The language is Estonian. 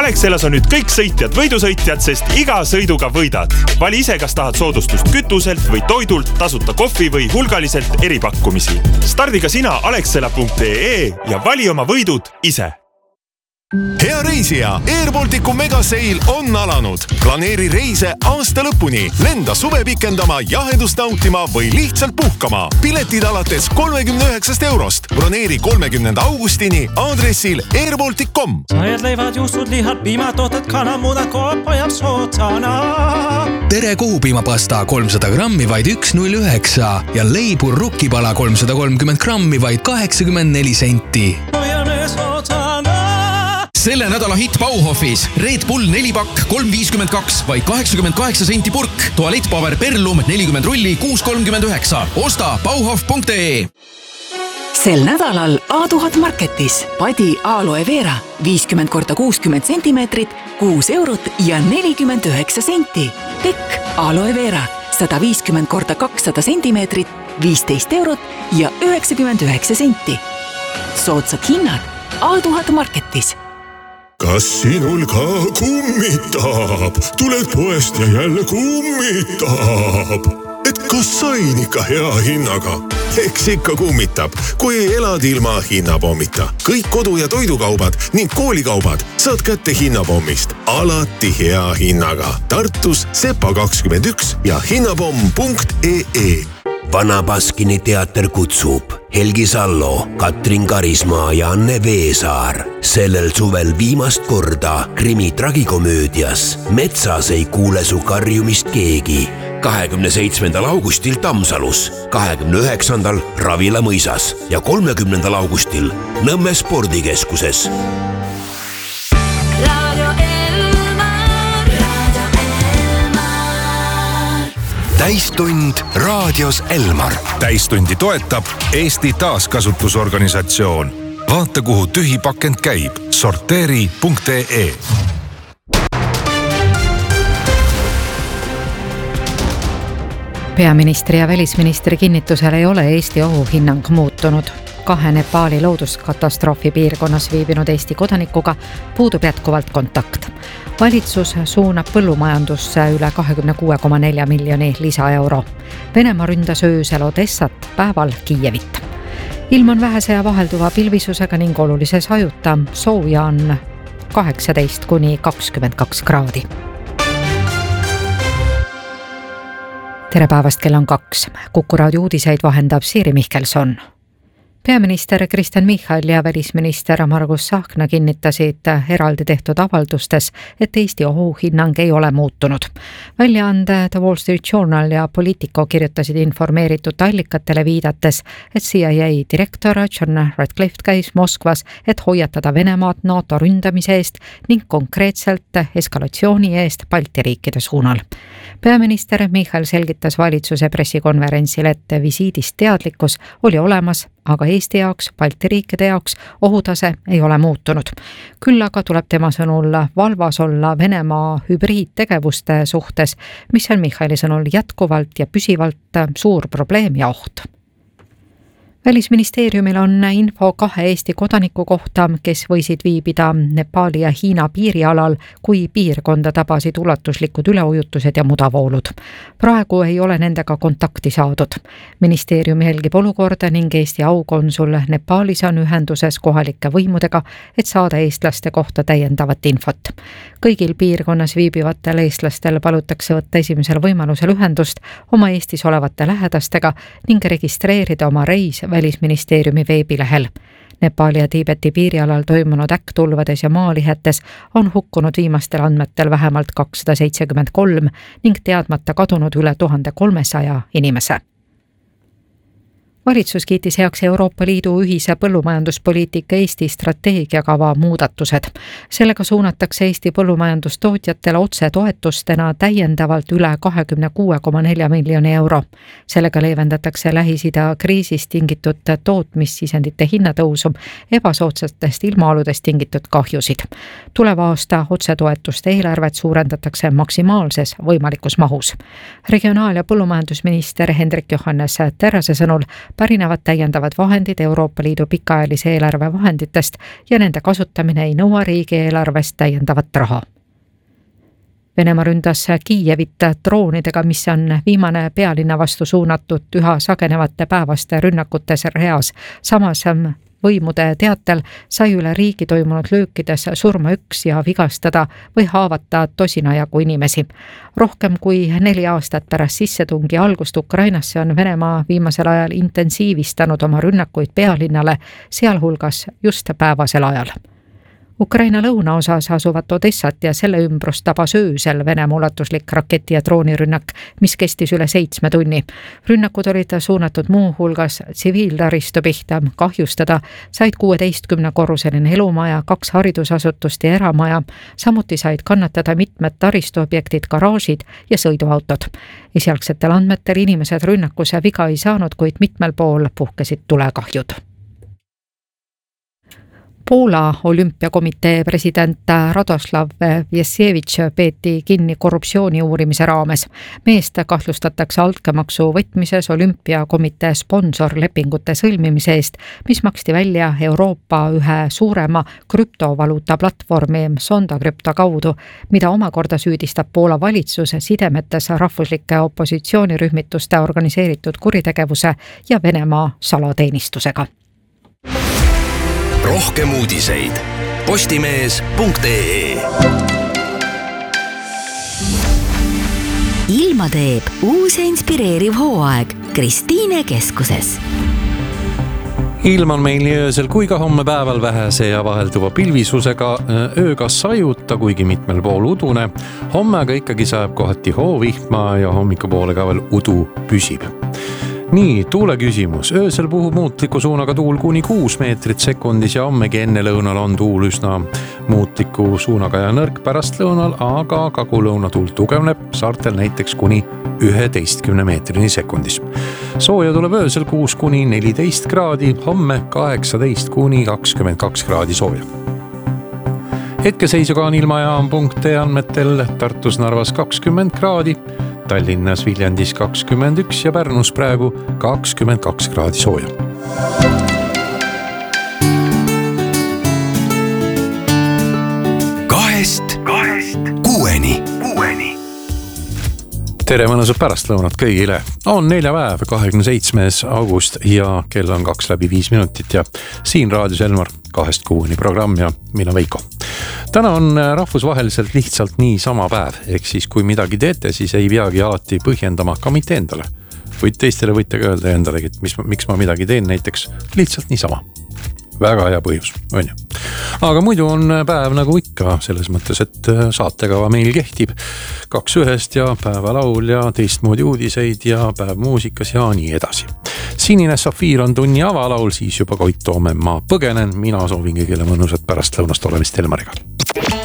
Alexelas on nüüd kõik sõitjad võidusõitjad, sest iga sõiduga võidad. Vali ise, kas tahad soodustust kütuselt või toidult, tasuta kohvi või hulgaliselt eripakkumisi. Stardi ka sina alexela.ee ja vali oma võidud ise. Hea reisija, Air Balticu megaseil on alanud. Planeeri reise aasta lõpuni, lenda suve pikendama, jahedust nautima või lihtsalt puhkama. Piletid alates 39 €. Broneeri 30. augustini aadressil airbaltic.com. Sajad leivad, juustud, lihad, piimatooted, kanamudad, koop ajab sootsana. Tere kuupiimapasta 300 grammi vaid 1,09 ja leibur rukkipala 330 grammi vaid 84 senti. Hoiame sootsana. Selle nädala hitt Bauhofis. Red Bull 4-pakk 3,52 vaid 88 senti purk. Tualettpaber Perlum 40 rulli 6,39. Osta bauhof.ee. Sel nädalal A1000 Marketis padi aloe vera 50 × 60 cm, 6 € ja 49 senti. Tekk aloe vera 150 × 200 cm, 15 € ja 99 senti. Soodsad hinnad A1000 Marketis. Kas sinul ka kummitab? Tuled poest ja jälle kummitab. Et kas sain ikka hea hinnaga? Eks ikka kummitab, kui elad ilma hinnapommita. Kõik kodu- ja toidukaubad ning koolikaubad saad kätte hinnapommist. Alati hea hinnaga. Tartus Sepa 21 ja hinnapomm.ee. Vana Baskini teater kutsub Helgi Sallo, Katrin Karismaa ja Anne Veesaar. Sellel suvel viimast korda krimi tragikomöödias Metsas ei kuule su karjumist keegi. 27. augustil Tammsalus, 29. Ravila mõisas ja 30. augustil Nõmme spordikeskuses. Täistund raadios Elmar. Täistundi toetab Eesti taaskasutusorganisatsioon. Vaata, kuhu tühi pakend käib. Sorteeri.ee. Peaministri ja välisministri kinnitusel ei ole Eesti ohuhinnang muutunud. 2 Nepaali looduskatastroofi piirkonnas viibinud Eesti kodanikuga puudub jätkuvalt kontakt. Valitsus suunab põllumajandusse üle 26,4 miljoni lisaeuro. Venemaa ründas öösel Odessat, päeval Kiievit. Ilm on vähese ja vahelduva pilvisusega ning olulise sajuta. Sooja on 18 kuni 22 kraadi. Tere päevast, kell on 2. Kuku raadio uudiseid vahendab Siiri Mihkelson. Peaminister Kristen Michal ja välisminister Margus Tsahkna kinnitasid eraldi tehtud avaldustes, et Eesti ohuhinnang ei ole muutunud. Väljaande The Wall Street Journal ja Politico kirjutasid informeeritud allikatele viidates, et CIA direktor John Ratcliffe käis Moskvas, et hoiatada Venemaad NATO ründamise eest ning konkreetselt eskalatsiooni eest Balti riikide suunal. Peaminister Michal selgitas valitsuse pressikonverentsil, et visiidist teadlikkus oli olemas, aga Eesti jaoks, Balti riikide jaoks ohutase ei ole muutunud. Küll aga tuleb tema sõnul valvas olla Venemaa hübriidtegevuste suhtes, mis on Michali sõnul jätkuvalt ja püsivalt suur probleem ja oht. Välisministeeriumil on info 2 Eesti kodaniku kohta, kes võisid viibida Nepaali ja Hiina piirialal, kui piirkonda tabasid ulatuslikud üleujutused ja mudavoolud. Praegu ei ole nendega kontakti saadud. Ministeerium jälgib olukorda ning Eesti aukonsul Nepaalis on ühenduses kohalike võimudega, et saada eestlaste kohta täiendavat infot. Kõigil piirkonnas viibivatel eestlastel palutakse võtta esimesel võimalusel ühendust oma Eestis olevate lähedastega ning registreerida oma reis Välisministeeriumi veebilehel. Nepaali ja Tiibeti piirialal toimunud äkkutulvades ja maalihetes on hukkunud viimastel andmetel vähemalt 273 ning teadmata kadunud üle 1300 inimese. Valitsus kiitis heaks Euroopa Liidu ühise põllumajanduspoliitika Eesti strateegiakava muudatused. Sellega suunatakse Eesti põllumajandustootjatele otsetoetustena täiendavalt üle 26,4 miljoni euro. Sellega leevendatakse Lähis-Ida kriisist tingitud tootmissisendite hinnatõusu, ebasoodsatest ilmaoludest tingitud kahjusid. Tuleva aasta otsetoetuste eelarvet suurendatakse maksimaalses võimalikus mahus. Regionaal- ja põllumajandusminister Hendrik Johannes Terrase sõnul pärinevad täiendavad vahendid Euroopa Liidu pikaajalise eelarve vahenditest ja nende kasutamine ei nõua riigieelarvest täiendavat raha. Venemaa ründas Kiievit droonidega, mis on viimane pealinna vastu suunatud üha sagenevate päevaste rünnakutes reas. Samas võimude teatel sai üle riigi toimunud löökides surma 1 ja vigastada või haavata tosina jagu inimesi. Rohkem kui 4 aastat pärast sissetungi algust Ukrainasse on Venemaa viimasel ajal intensiivistanud oma rünnakuid pealinnale, sealhulgas just päevasel ajal. Ukraina lõunaosas asuvat Odessat ja selle ümbrust tabas öösel Venemaa ulatuslik raketi- ja droonirünnak, mis kestis üle 7 tunni. Rünnakud olid suunatud muu hulgas tsiviiltaristu pihta, kahjustada said 16-korruseline elumaja, 2 haridusasutust ja eramaja, samuti said kannatada mitmed taristuobjektid, garaažid ja sõiduautod. Esialgsetel andmetel inimesed rünnakuse viga ei saanud, kuid mitmel pool puhkesid tulekahjud. Poola olümpiakomitee president Radoslav Vjesievitš peeti kinni korruptsiooni uurimise raames. Meest kahtlustatakse altkäemaksu võtmises olümpiakomitee sponsorlepingute sõlmimise eest, mis maksti välja Euroopa ühe suurema krüptovaluuta platvormi Sonda Krypto kaudu, mida omakorda süüdistab Poola valitsus sidemetes rahvuslike opositsioonirühmituste organiseeritud kuritegevuse ja Venemaa salateenistusega. Rohkem uudiseid postimees.ee. Ilma teeb uus ja inspireeriv hooaeg Kristiine keskuses. Ilm on meil nii öösel kui ka homme päeval vähese ja vahelduva pilvisusega, ööga sajuta, kuigi mitmel pool udune. Homme aga ikkagi saab kohati hoovihma ja hommikupoole ka veel udu püsib. Nii, tuule küsimus. Öösel puhub muutliku suunaga tuul kuni 6 meetrit sekundis ja hommegi enne lõunal on tuul üsna muutliku suunaga ja nõrk pärast lõunal, aga kagulõuna tuul tugevneb, saartel näiteks kuni 11 meetrini sekundis. Sooja tuleb öösel 6 kuni 14 kraadi, homme 18 kuni 22 kraadi sooja. Hetkeseisuga on ilmajaam.ee andmetel Tartus Narvas 20 kraadi, Tallinnas Viljandis 21 ja Pärnus praegu 22 kraadi sooja. Kahest kuueni. Tere mõnusat pärastlõunat kõigile. On neljapäev, 27. august ja kell on 2:05 ja siin raadios Elmar 2-6 programm ja mina Veiko. Täna on rahvusvaheliselt lihtsalt nii sama päev, ehk siis kui midagi teete, siis ei peagi alati põhjendama ka mitte endale. Või teistele võite ka öelda endalegi, et miks ma midagi teen, näiteks lihtsalt niisama. Väga hea põhjus, on ju. Aga muidu on päev nagu ikka, selles mõttes, et saatekava meil kehtib 2 ja päevalaul ja teistmoodi uudiseid ja päev muusikas ja nii edasi. Sinine Safiir on tunni avalaul, siis juba Koit Toome ma põgenen, mina soovin kõigile mõnusat pärastlõunast olemist Elmariga.